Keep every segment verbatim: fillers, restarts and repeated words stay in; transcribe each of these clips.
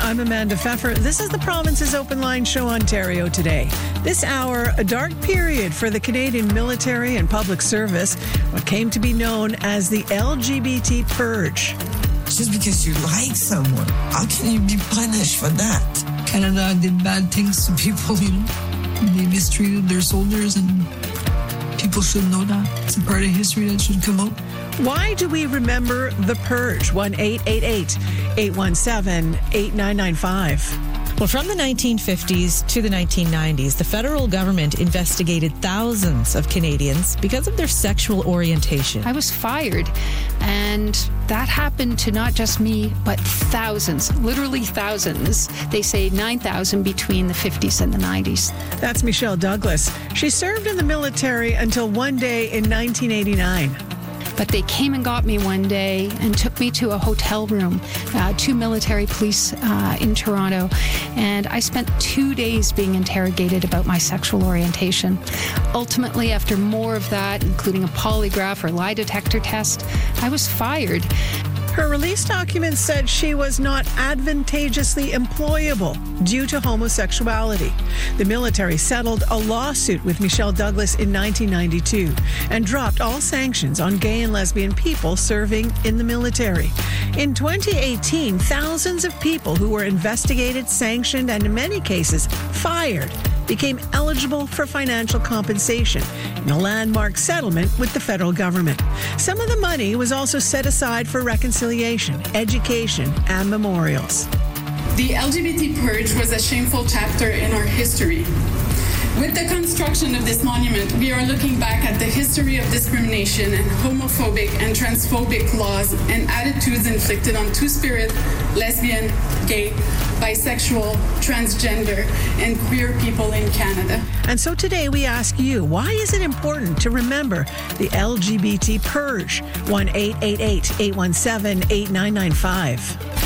I'm Amanda Pfeffer. This is the Province's Open Line Show, Ontario Today. This hour, a dark period for the Canadian military and public service, what came to be known as the L G B T purge. Just because you like someone, how can you be punished for that? Canada did bad things to people, you know. They mistreated their soldiers, and people should know that. It's a part of history that should come out. Why do we remember the purge? one eight eight eight, eight one seven, eight nine nine five. Well, from the nineteen fifties to the nineteen nineties, the federal government investigated thousands of Canadians because of their sexual orientation. I was fired, and that happened to not just me, but thousands, literally thousands. They say nine thousand between the fifties and the nineties. That's Michelle Douglas. She served in the military until one day in nineteen eighty-nine. But they came and got me one day and took me to a hotel room, uh, two military police uh, in Toronto, and I spent two days being interrogated about my sexual orientation. Ultimately, after more of that, including a polygraph or lie detector test, I was fired. Her release documents said she was not advantageously employable due to homosexuality. The military settled a lawsuit with Michelle Douglas in nineteen ninety-two and dropped all sanctions on gay and lesbian people serving in the military. In twenty eighteen, thousands of people who were investigated, sanctioned, and in many cases fired became eligible for financial compensation in a landmark settlement with the federal government. Some of the money was also set aside for reconciliation, education, and memorials. The L G B T purge was a shameful chapter in our history. With the construction of this monument, we are looking back at the history of discrimination and homophobic and transphobic laws and attitudes inflicted on two-spirit, lesbian, gay, bisexual, transgender, and queer people in Canada. And so today we ask you, why is it important to remember the L G B T purge? one eight eight eight, eight one seven, eight nine nine five.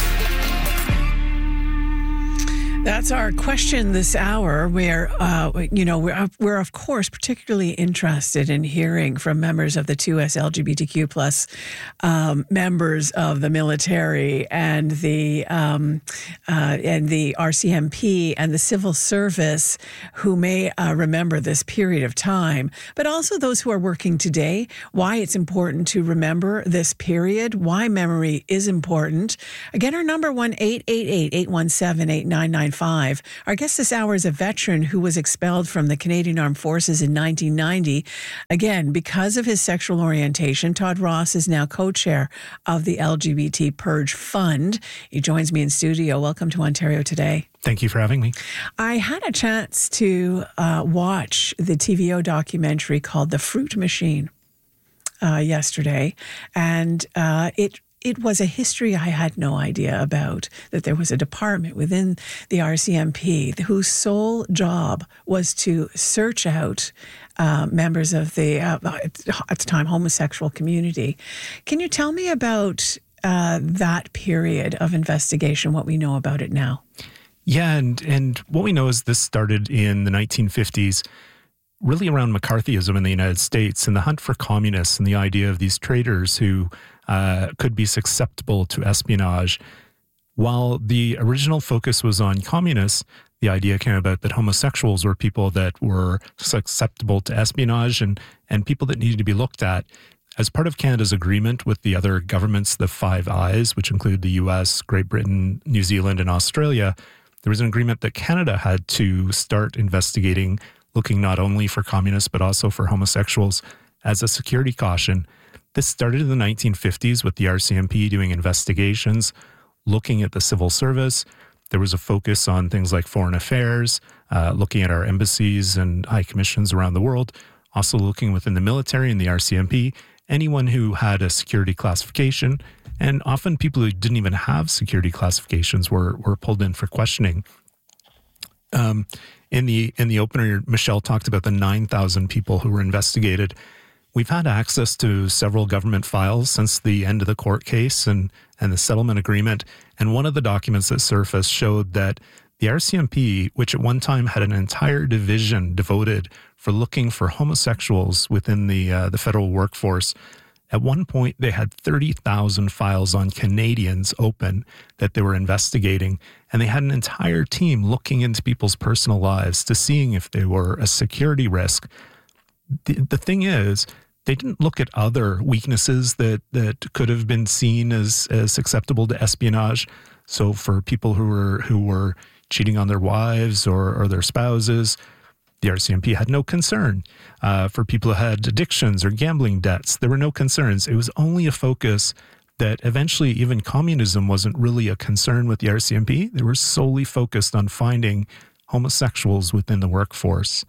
That's our question this hour. We're, uh, you know, we're, we're of course particularly interested in hearing from members of the two S L G B T Q plus um, members of the military and the um, uh, and the R C M P and the civil service who may uh, remember this period of time, but also those who are working today. Why it's important to remember this period. Why memory is important. Again, our number one eight eight eight, eight one seven, eight nine nine five. Our guest this hour is a veteran who was expelled from the Canadian Armed Forces in nineteen ninety. Again, because of his sexual orientation, Todd Ross is now co-chair of the L G B T Purge Fund. He joins me in studio. Welcome to Ontario Today. Thank you for having me. I had a chance to uh, watch the T V O documentary called The Fruit Machine uh, yesterday, and uh, it It was a history I had no idea about, that there was a department within the R C M P whose sole job was to search out uh, members of the, uh, at the time, homosexual community. Can you tell me about uh, that period of investigation, what we know about it now? Yeah, and, and what we know is this started in the nineteen fifties, really around McCarthyism in the United States and the hunt for communists and the idea of these traitors who uh, could be susceptible to espionage. While the original focus was on communists, the idea came about that homosexuals were people that were susceptible to espionage and, and people that needed to be looked at. As part of Canada's agreement with the other governments, the Five Eyes, which include the U S, Great Britain, New Zealand, and Australia, there was an agreement that Canada had to start investigating, looking not only for communists, but also for homosexuals as a security caution. This started in the nineteen fifties with the R C M P doing investigations, looking at the civil service. There was a focus on things like foreign affairs, uh, looking at our embassies and high commissions around the world, also looking within the military and the R C M P, anyone who had a security classification. And often people who didn't even have security classifications were, were pulled in for questioning. Um, in the in the opener, Michelle talked about the nine thousand people who were investigated. We've had access to several government files since the end of the court case and, and the settlement agreement. And one of the documents that surfaced showed that the R C M P, which at one time had an entire division devoted for looking for homosexuals within the uh, the federal workforce, At one point, they had thirty thousand files on Canadians open that they were investigating, and they had an entire team looking into people's personal lives to seeing if they were a security risk. The, the thing is, they didn't look at other weaknesses that, that could have been seen as, as acceptable to espionage. So for people who were who were cheating on their wives or, or their spouses, the R C M P had no concern. Uh, for people who had addictions or gambling debts, there were no concerns. It was only a focus that eventually even communism wasn't really a concern with the R C M P. They were solely focused on finding homosexuals within the workforce.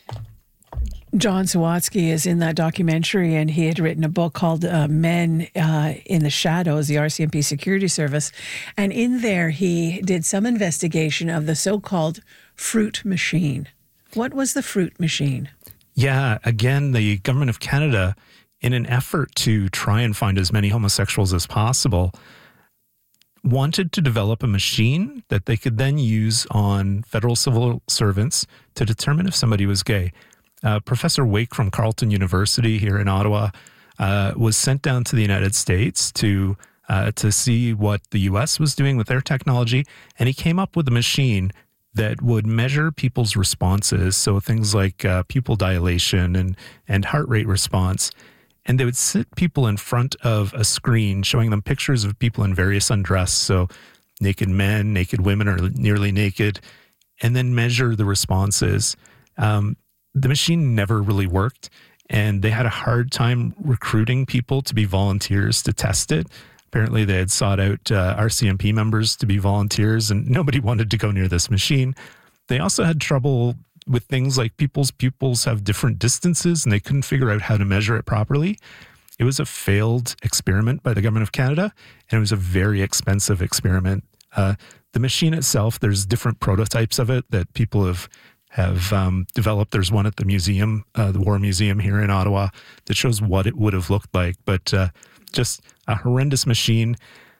John Sawatsky is in that documentary, and he had written a book called uh, Men uh, in the Shadows, the R C M P Security Service. And in there, he did some investigation of the so-called fruit machine. What was the fruit machine? Yeah, again, the government of Canada, in an effort to try and find as many homosexuals as possible, wanted to develop a machine that they could then use on federal civil servants to determine if somebody was gay. Uh, Professor Wake from Carleton University here in Ottawa uh, was sent down to the United States to uh, to see what the U S was doing with their technology, and he came up with a machine that would measure people's responses, so things like uh, pupil dilation and, and heart rate response, and they would sit people in front of a screen showing them pictures of people in various undress, so naked men, naked women, or nearly naked, and then measure the responses. Um, The machine never really worked, and they had a hard time recruiting people to be volunteers to test it. Apparently, they had sought out uh, R C M P members to be volunteers, and nobody wanted to go near this machine. They also had trouble with things like people's pupils have different distances, and they couldn't figure out how to measure it properly. It was a failed experiment by the Government of Canada, and it was a very expensive experiment. Uh, the machine itself, there's different prototypes of it that people have have um, developed. There's one at the museum, uh, the War Museum here in Ottawa, that shows what it would have looked like. But uh, just a horrendous machine.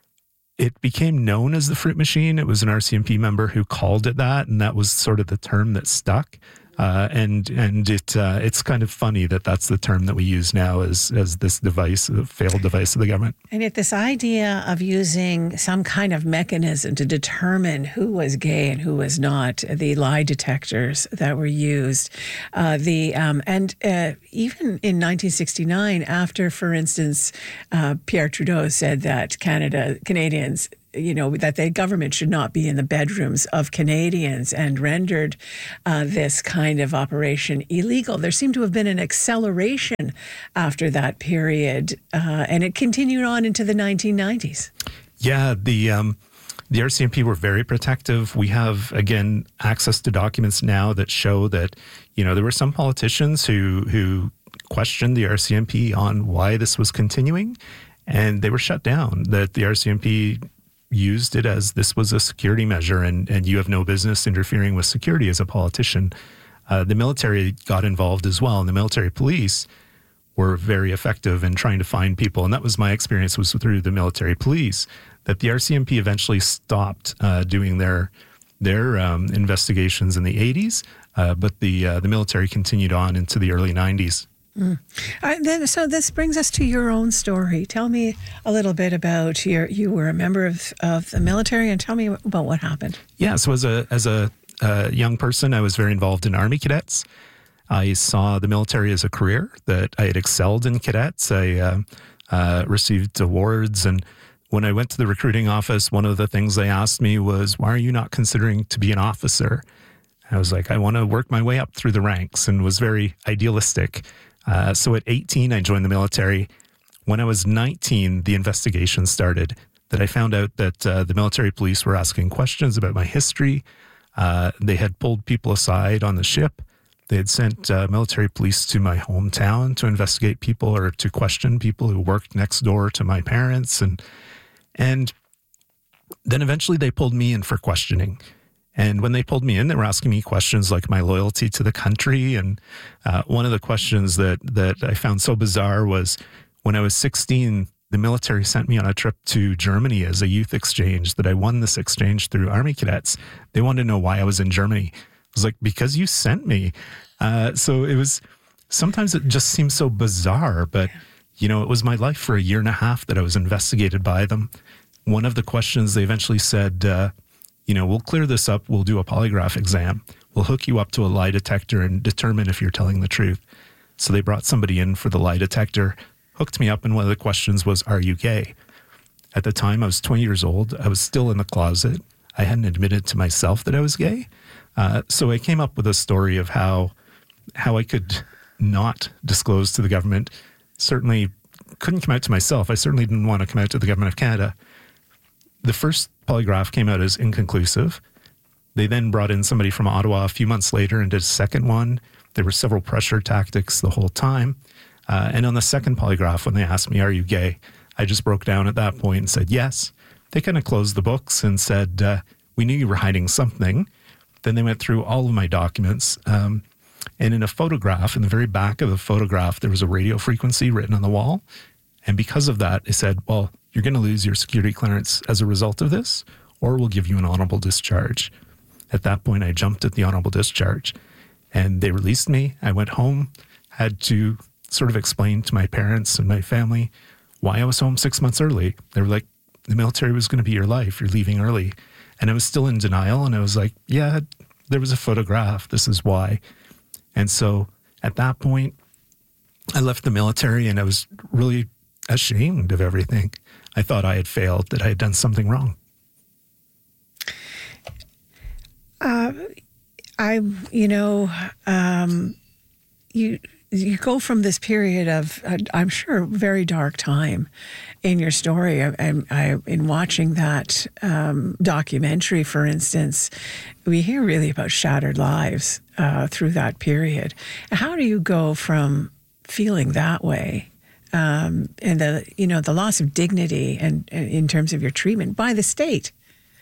It became known as the fruit machine. It was an R C M P member who called it that, and that was sort of the term that stuck. Uh, and and it uh, it's kind of funny that that's the term that we use now as as this device, a failed device of the government. And yet this idea of using some kind of mechanism to determine who was gay and who was not, the lie detectors that were used, uh, the um, and uh, even in nineteen sixty-nine, after, for instance, uh, Pierre Trudeau said that Canada Canadians, you know, that the government should not be in the bedrooms of Canadians, and rendered uh, this kind of operation illegal. There seemed to have been an acceleration after that period, uh, and it continued on into the nineteen nineties. Yeah, the um, the R C M P were very protective. We have, again, access to documents now that show that, you know, there were some politicians who who questioned the R C M P on why this was continuing, and they were shut down. That the R C M P used it as this was a security measure, and, and you have no business interfering with security as a politician. Uh, the military got involved as well, and the military police were very effective in trying to find people. And that was my experience, was through the military police, that the R C M P eventually stopped uh, doing their their um, investigations in the eighties, uh, but the uh, the military continued on into the early nineties. Mm. Uh, then, so this brings us to your own story. Tell me a little bit about your. You were a member of, of the military, and tell me about what happened. Yeah, so as a as a uh, young person, I was very involved in Army cadets. I saw the military as a career, that I had excelled in cadets. I uh, uh, received awards, and when I went to the recruiting office, one of the things they asked me was, "Why are you not considering to be an officer?" I was like, "I want to work my way up through the ranks," and was very idealistic. Uh, so at eighteen, I joined the military. When I was nineteen, the investigation started, that I found out that uh, the military police were asking questions about my history. Uh, they had pulled people aside on the ship. They had sent uh, military police to my hometown to investigate people or to question people who worked next door to my parents. And, and then eventually they pulled me in for questioning. And when they pulled me in, they were asking me questions like my loyalty to the country. And uh, one of the questions that, that I found so bizarre was, when I was sixteen, the military sent me on a trip to Germany as a youth exchange, that I won this exchange through Army cadets. They wanted to know why I was in Germany. I was like, because you sent me. Uh, so it was, sometimes it just seems so bizarre, but you know, it was my life for a year and a half that I was investigated by them. One of the questions they eventually said, uh, you know, we'll clear this up. We'll do a polygraph exam. We'll hook you up to a lie detector and determine if you're telling the truth. So they brought somebody in for the lie detector, hooked me up, and one of the questions was, are you gay? At the time, I was twenty years old. I was still in the closet. I hadn't admitted to myself that I was gay. Uh, so I came up with a story of how how I could not disclose to the government. Certainly couldn't come out to myself. I certainly didn't want to come out to the government of Canada. The first polygraph came out as inconclusive. They then brought in somebody from Ottawa a few months later and did a second one. There were several pressure tactics the whole time. Uh, and on the second polygraph, when they asked me, are you gay? I just broke down at that point and said, yes. They kind of closed the books and said, uh, we knew you were hiding something. Then they went through all of my documents. Um, and in a photograph, in the very back of the photograph, there was a radio frequency written on the wall. And because of that, they said, well, you're going to lose your security clearance as a result of this, or we'll give you an honorable discharge. At that point, I jumped at the honorable discharge. And they released me. I went home, had to sort of explain to my parents and my family why I was home six months early. They were like, the military was going to be your life. You're leaving early. And I was still in denial. And I was like, yeah, there was a photograph. This is why. And so at that point, I left the military and I was really ashamed of everything. I thought I had failed, that I had done something wrong. Uh, I, you know, um, you you go from this period of, uh, I'm sure, very dark time in your story. I, I, I in watching that um, documentary, for instance, we hear really about shattered lives uh, through that period. How do you go from feeling that way, um, and the you know the loss of dignity and, and in terms of your treatment by the state?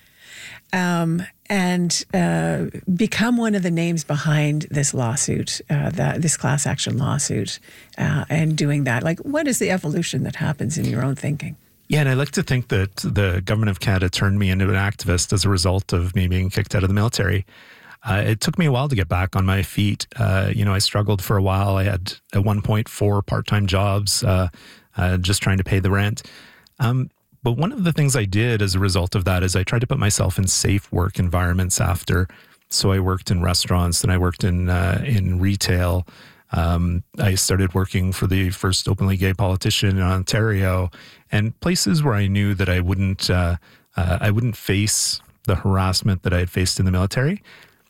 Um, and uh, become one of the names behind this lawsuit, uh, that this class action lawsuit, uh, and doing that? Like, what is the evolution that happens in your own thinking? Yeah, and I like to think that the government of Canada turned me into an activist as a result of me being kicked out of the military. Uh, it took me a while to get back on my feet. Uh, you know, I struggled for a while. I had at one point four part-time jobs, uh, uh, just trying to pay the rent. Um, But one of the things I did as a result of that is I tried to put myself in safe work environments after. So I worked in restaurants, then I worked in uh, in retail. Um, I started working for the first openly gay politician in Ontario, and places where I knew that I wouldn't uh, uh, I wouldn't face the harassment that I had faced in the military.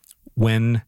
When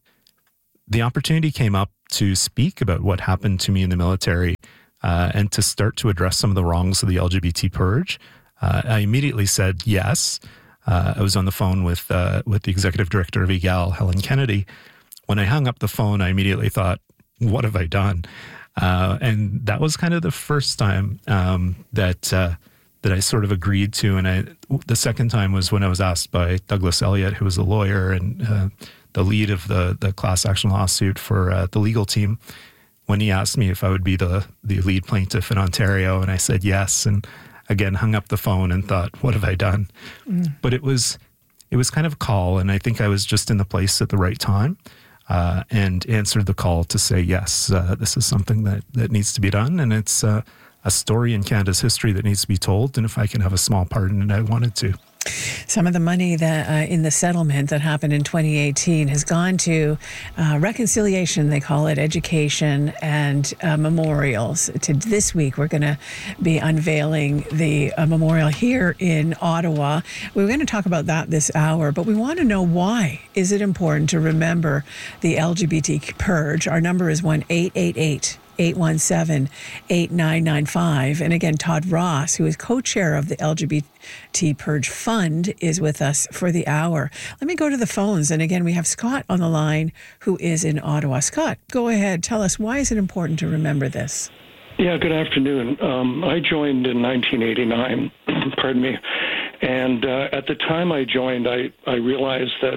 the opportunity came up to speak about what happened to me in the military uh, and to start to address some of the wrongs of the L G B T purge, Uh, I immediately said yes. Uh, I was on the phone with uh, with the executive director of E G A L, Helen Kennedy. When I hung up the phone, I immediately thought, what have I done? Uh, and that was kind of the first time um, that uh, that I sort of agreed to. And I, the second time was when I was asked by Douglas Elliott, who was a lawyer and uh, the lead of the, the class action lawsuit for uh, the legal team, when he asked me if I would be the, the lead plaintiff in Ontario. And I said yes. And again, hung up the phone and thought, what have I done? Mm. But it was it was kind of a call, and I think I was just in the place at the right time uh, and answered the call to say, yes, uh, this is something that, that needs to be done, and it's uh, a story in Canada's history that needs to be told, and if I can have a small part in it, I wanted to. Some of the money that uh, in the settlement that happened in twenty eighteen has gone to uh, reconciliation, they call it, education, and uh, memorials. To this week, we're going to be unveiling the uh, memorial here in Ottawa. We're going to talk about that this hour, but we want to know, why is it important to remember the L G B T purge? Our number is one eight eight eight, eight one seven, eight nine nine five. And again, Todd Ross, who is co-chair of the L G B T Purge Fund, is with us for the hour. Let me go to the phones. And again, we have Scott on the line, who is in Ottawa. Scott, go ahead. Tell us, why is it important to remember this? Yeah, good afternoon. Um, I joined in nineteen eighty-nine, pardon me. And uh, at the time I joined, I, I realized that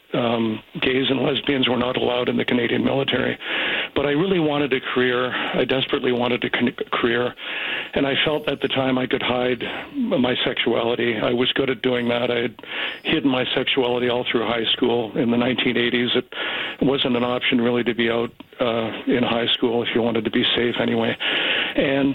Um, gays and lesbians were not allowed in the Canadian military. But I really wanted a career. I desperately wanted a con- career. And I felt at the time I could hide my sexuality. I was good at doing that. I had hidden my sexuality all through high school. In the nineteen eighties, it wasn't an option really to be out uh, in high school if you wanted to be safe anyway. And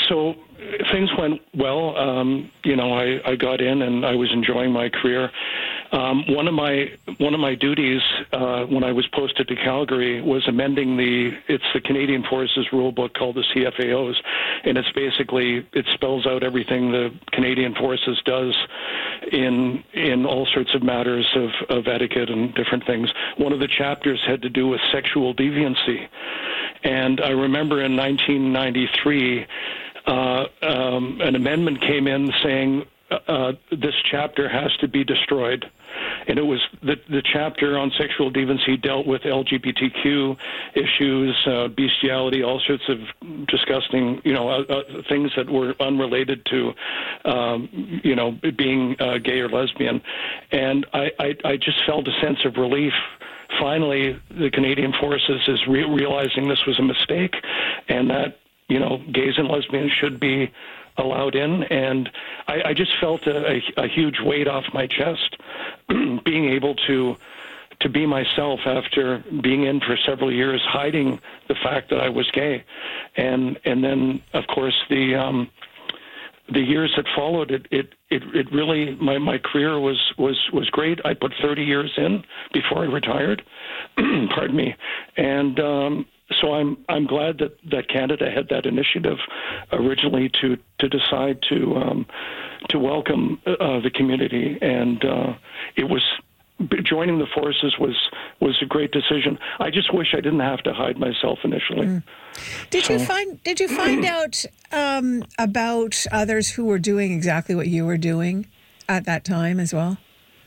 so things went well. Um, you know, I, I got in and I was enjoying my career. Um, one of my one of my duties uh, when I was posted to Calgary was amending the it's the Canadian Forces rule book called the C F A Os, and it's basically it spells out everything the Canadian Forces does in in all sorts of matters of, of etiquette and different things. One of the chapters had to do with sexual deviancy, and I remember in nineteen ninety-three uh, um, an amendment came in saying uh, this chapter has to be destroyed. And it was the, the chapter on sexual deviancy dealt with L G B T Q issues, uh, bestiality, all sorts of disgusting, you know, uh, uh, things that were unrelated to, um, you know, being uh, gay or lesbian. And I, I, I just felt a sense of relief. Finally, the Canadian Forces is re- realizing this was a mistake and that, you know, gays and lesbians should be allowed in, and I, I just felt a, a, a huge weight off my chest, being able to to be myself after being in for several years, hiding the fact that I was gay, and and then of course the um, the years that followed, it it it, it really my, my career was, was was great. I put thirty years in before I retired, pardon me, and. Um, So I'm I'm glad that, that Canada had that initiative originally to, to decide to um, to welcome uh, the community, and uh, it was joining the forces was was a great decision. I just wish I didn't have to hide myself initially. Mm. Did so. you find Did you find out um, about others who were doing exactly what you were doing at that time as well?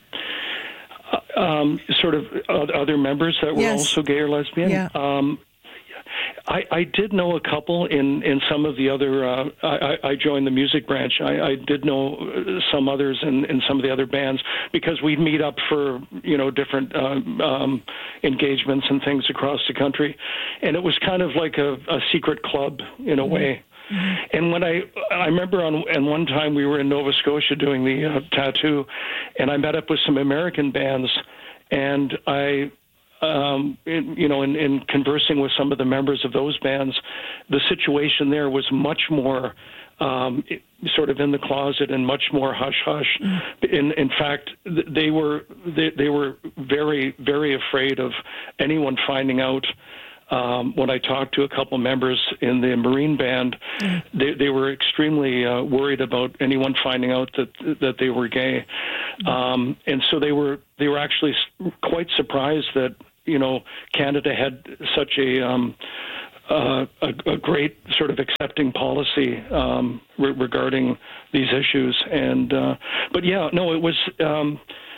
Uh, um, sort of other members that were yes. also gay or lesbian. Yeah. Um, I, I did know a couple in, in some of the other, uh, I, I joined the music branch. I, I did know some others in, in some of the other bands because we'd meet up for, you know, different uh, um, engagements and things across the country. And it was kind of like a, a secret club in a way. Mm-hmm. And when I, I remember on, and one time we were in Nova Scotia doing the uh, tattoo, and I met up with some American bands, and I, Um, in, you know, in, in conversing with some of the members of those bands, the situation there was much more um, sort of in the closet and much more hush hush. Mm. In in fact, they were they, they were very very afraid of anyone finding out. Um, when I talked to a couple members in the Marine band, mm. they, they were extremely uh, worried about anyone finding out that that they were gay, mm. um, and so they were they were actually quite surprised that, you know, Canada had such a um, uh, a, a great sort of accepting policy um, re- regarding these issues. And uh, but yeah, no, it was. Um,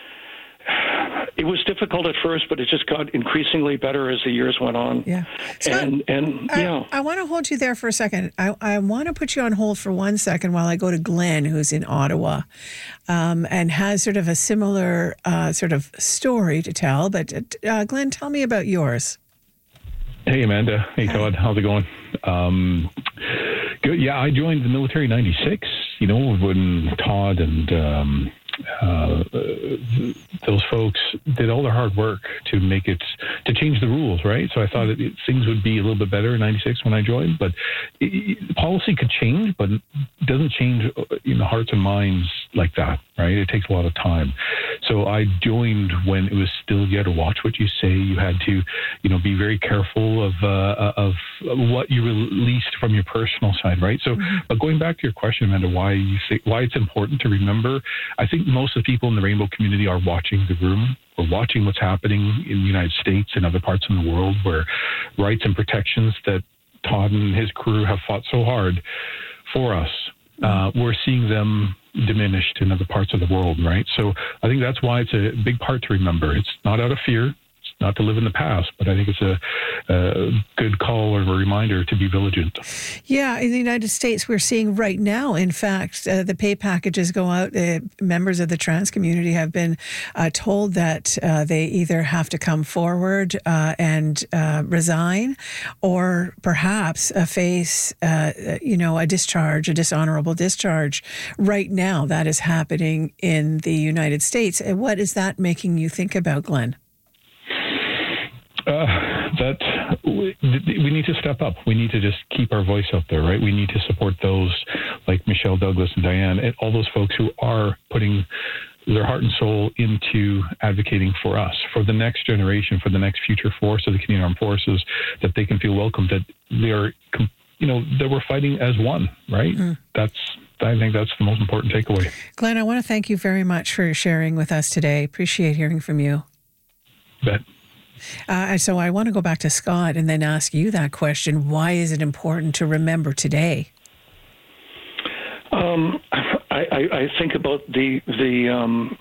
It was difficult at first, but it just got increasingly better as the years went on. Yeah. Scott, and, and I, yeah. I want to hold you there for a second. I, I want to put you on hold for one second while I go to Glenn, who's in Ottawa, um, and has sort of a similar uh, sort of story to tell. But uh, Glenn, tell me about yours. Hey, Amanda. Hey, Todd. How's it going? Um, good. Yeah, I joined the military in ninety-six, you know, when Todd and... Um, Uh, those folks did all their hard work to make it, to change the rules, right? So I thought it, things would be a little bit better in ninety-six when I joined, but it, it, policy could change, but it doesn't change in the hearts and minds like that, right? It takes a lot of time. So I joined when it was still, you had to watch what you say. You had to, you know, be very careful of uh, of what you released from your personal side, right? So, mm-hmm. but going back to your question, Amanda, why you think, why it's important to remember, I think most of the people in the rainbow community are watching the room. We're watching what's happening in the United States and other parts of the world where rights and protections that Todd and his crew have fought so hard for us, uh, we're seeing them diminished in other parts of the world, right? So I think that's why it's a big part to remember. It's not out of fear. Not to live in the past, but I think it's a, a good call or a reminder to be vigilant. Yeah, in the United States, we're seeing right now, in fact, uh, the pay packages go out. Uh, members of the trans community have been uh, told that uh, they either have to come forward uh, and uh, resign, or perhaps uh, face, uh, you know, a discharge, a dishonorable discharge. Right now, that is happening in the United States. And what is that making you think about, Glenn? Uh, that we, we need to step up. We need to just keep our voice out there, right? We need to support those like Michelle Douglas and Diane and all those folks who are putting their heart and soul into advocating for us, for the next generation, for the next future force of the Canadian Armed Forces, that they can feel welcome, that they are, you know, that we're fighting as one, right? Mm. That's, I think that's the most important takeaway. Glenn, I want to thank you very much for sharing with us today. Appreciate hearing from you. Bet. Uh, so I want to go back to Scott and then ask you that question. Why is it important to remember today? Um, I, I, I think about the the um,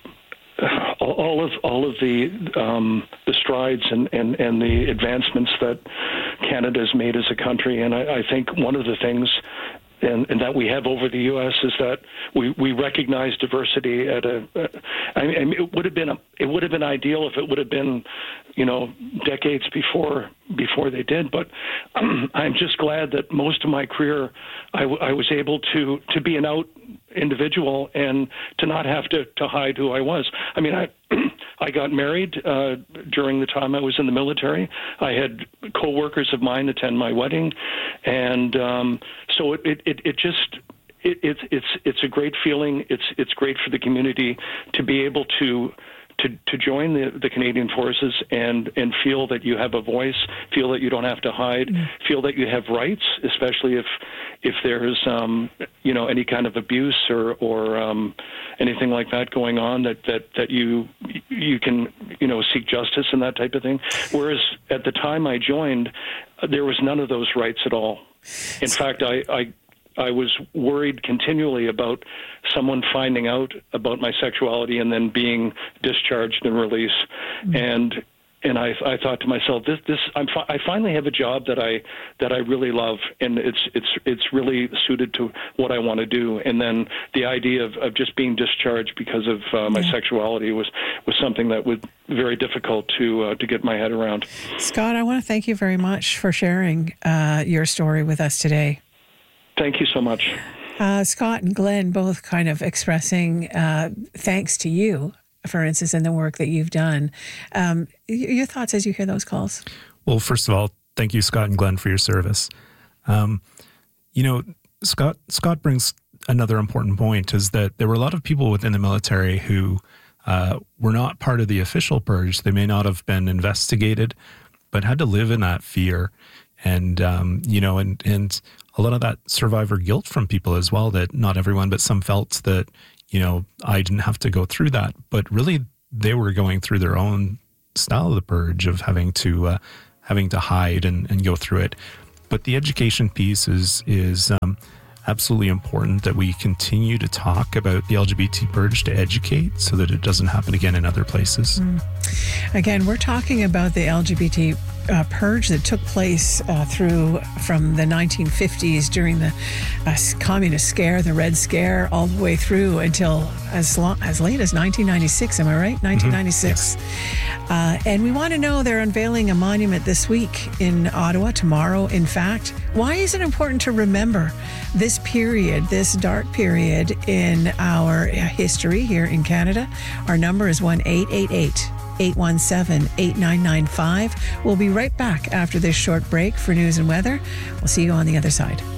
all of all of the um, the strides and, and, and the advancements that Canada has made as a country, and I, I think one of the things and, and that we have over the U S is that we, we recognize diversity at a. Uh, I mean, it would have been a, it would have been ideal if it would have been, you know, decades before before they did. But um, I'm just glad that most of my career I, w- I was able to to be an out individual and to not have to, to hide who I was. I mean, I I got married uh, during the time I was in the military. I had co-workers of mine attend my wedding, and um, so it, it, it just it, it's it's it's a great feeling. It's it's great for the community to be able to. To, to join the, the Canadian Forces and, and feel that you have a voice, feel that you don't have to hide, mm. feel that you have rights, especially if if there's um, you know any kind of abuse or or um, anything like that going on, that, that, that you you can you know seek justice and that type of thing. Whereas at the time I joined, there was none of those rights at all. In fact, I. I I was worried continually about someone finding out about my sexuality and then being discharged and released. Mm-hmm. And and I I thought to myself, this this I'm fi- I finally have a job that I that I really love, and it's it's it's really suited to what I want to do. And then the idea of, of just being discharged because of uh, my yeah. sexuality was was something that was very difficult to uh, to get my head around. Scott, I want to thank you very much for sharing uh, your story with us today. Thank you so much. Uh, Scott and Glenn both kind of expressing uh, thanks to you, for instance, in the work that you've done. Um, your thoughts as you hear those calls? Well, first of all, thank you, Scott and Glenn, for your service. Um, you know, Scott Scott brings another important point, is that there were a lot of people within the military who uh, were not part of the official purge. They may not have been investigated, but had to live in that fear. And, um, you know, and, and a lot of that survivor guilt from people as well, that not everyone, but some felt that, you know, I didn't have to go through that. But really, they were going through their own style of the purge of having to uh, having to hide and, and go through it. But the education piece is, is um, absolutely important, that we continue to talk about the L G B T purge, to educate so that it doesn't happen again in other places. Mm. Again, we're talking about the L G B T Uh, purge that took place uh, through from the nineteen fifties during the uh, communist scare, the Red Scare, all the way through until as long, as late as nineteen ninety-six. Am I right? nineteen ninety-six. Mm-hmm. Yes. Uh, and we want to know, they're unveiling a monument this week in Ottawa, tomorrow, in fact. Why is it important to remember this period, this dark period in our history here in Canada? Our number is one eight eight eight, eight one seven, eight nine nine five. We'll be right back after this short break for news and weather. We'll see you on the other side.